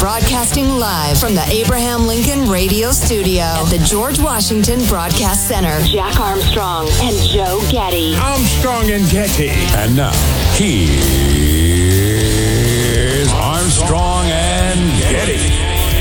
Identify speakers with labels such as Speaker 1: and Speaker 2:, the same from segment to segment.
Speaker 1: Broadcasting live from the Abraham Lincoln Radio Studio at the George Washington Broadcast Center. Jack Armstrong and Joe Getty.
Speaker 2: Armstrong and Getty. And now, here's Armstrong and Getty.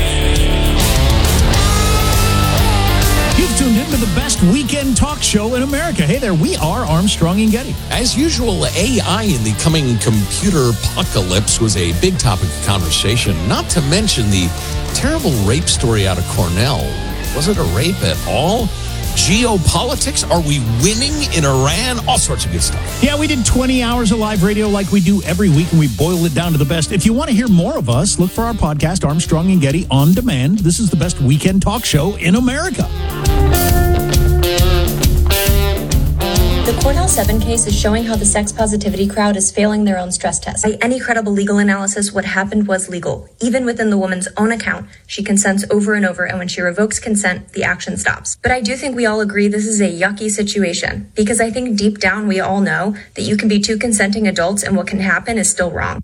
Speaker 3: You've tuned into the best weekend talk show in America. Hey there, we are Armstrong and Getty.
Speaker 4: As usual, AI in the coming computer apocalypse was a big topic of conversation, not to mention the terrible rape story out of Cornell. Was it a rape at all? Geopolitics? Are we winning in Iran? All sorts of good stuff.
Speaker 3: Yeah, we did 20 hours of live radio like we do every week, and we boiled it down to the best. If you want to hear more of us, look for our podcast, Armstrong and Getty On Demand. This is the best weekend talk show in America.
Speaker 5: The Cornell 7 case is showing how the sex positivity crowd is failing their own stress test. By any credible legal analysis, what happened was legal. Even within the woman's own account, she consents over and over, and when she revokes consent, the action stops. But I do think we all agree this is a yucky situation, because I think deep down we all know that you can be two consenting adults and what can happen is still wrong.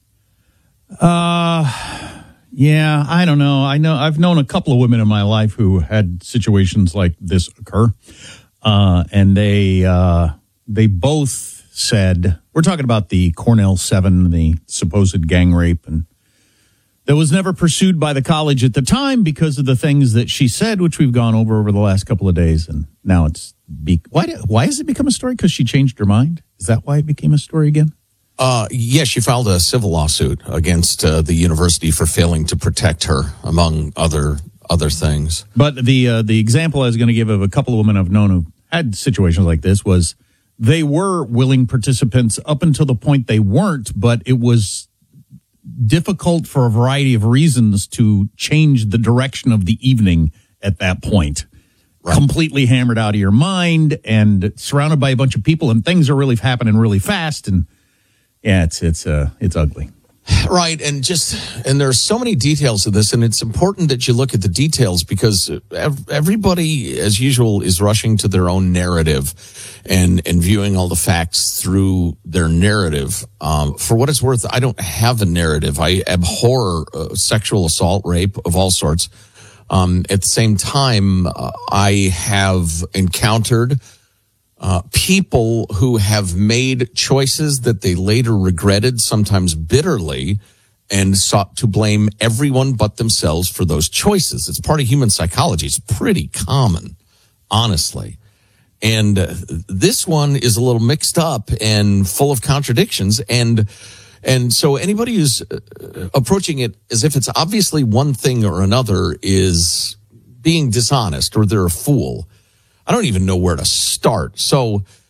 Speaker 3: Yeah, I don't know. I've known a couple of women in my life who had situations like this occur. And they both said, we're talking about the Cornell 7, the supposed gang rape, and that was never pursued by the college at the time because of the things that she said, which we've gone over the last couple of days. And now it's, why has it become a story? Because she changed her mind? Is that why it became a story again?
Speaker 4: Yes, she filed a civil lawsuit against the university for failing to protect her, among other things.
Speaker 3: But the example I was going to give of a couple of women I've known who had situations like this was they were willing participants up until the point they weren't, but it was difficult for a variety of reasons to change the direction of the evening at that point. Right. Completely hammered out of your mind and surrounded by a bunch of people, and things are really happening really fast, and yeah, it's ugly.
Speaker 4: Right, and there are so many details of this, and it's important that you look at the details because everybody, as usual, is rushing to their own narrative and viewing all the facts through their narrative. For what it's worth, I don't have a narrative. I abhor sexual assault, rape of all sorts. At the same time, I have encountered people who have made choices that they later regretted, sometimes bitterly, and sought to blame everyone but themselves for those choices. It's part of human psychology. It's pretty common, honestly. And this one is a little mixed up and full of contradictions. And so anybody who's approaching it as if it's obviously one thing or another is being dishonest, or they're a fool. I don't even know where to start. So